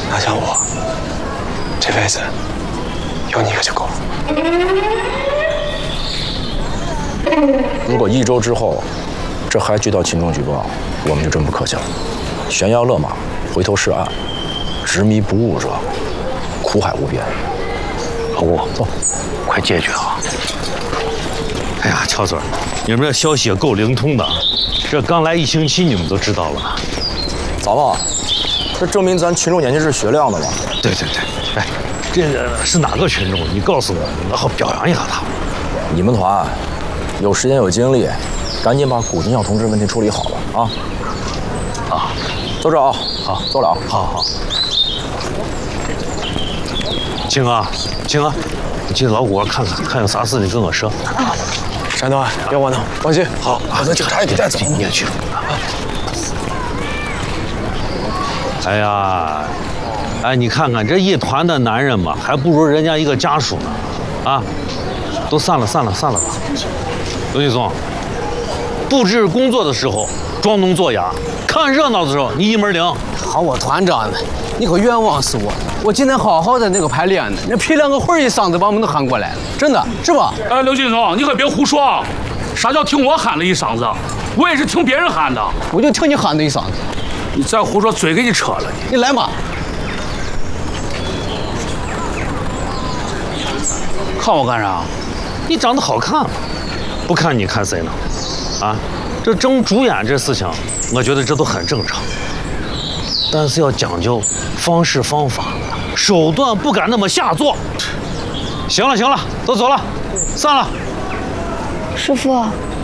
那像我，这辈子有你一个就够了。 如果1周之后，这还接到群众举报，我们就真不客气了。悬崖勒马，回头是岸，执迷不悟者，苦海无边。 老吴，走，快解决啊！哎呀，乔嘴，你们这消息也够灵通的，这刚来1星期，你们都知道了。 咋吧？这证明咱群众眼睛是雪亮的嘛。 对，哎，这个是哪个群众？你告诉我，我好表扬一下他。 你们团有时间有精力，赶紧把古金校同志问题处理好了啊！ 啊， 走这啊！ 好， 走了啊！ 好。青啊，你去老谷看看有啥事你跟我说。 山东，别窝囊，放心。好，那警察也得带走。 你也去。哎呀，你看看这一团的男人嘛，还不如人家一个家属呢。啊，都散了吧。刘劲松，布置工作的时候装聋作哑，看热闹的时候你一门灵。 好，我团长呢，你可冤枉死我！我今天好好的那个排练呢，那批两个会一嗓子把我们都喊过来了，真的是吧？ 哎，刘劲松，你可别胡说啊！啥叫听我喊了一嗓子？我也是听别人喊的。 我就听你喊的一嗓子。 你再胡说，嘴给你扯了你！ 你来嘛！ 看我干啥？ 你长得好看，不看你看谁呢？啊，这争主演这事情，我觉得这都很正常，但是要讲究方式方法，手段不敢那么下作。行了，都走了，散了。 师傅，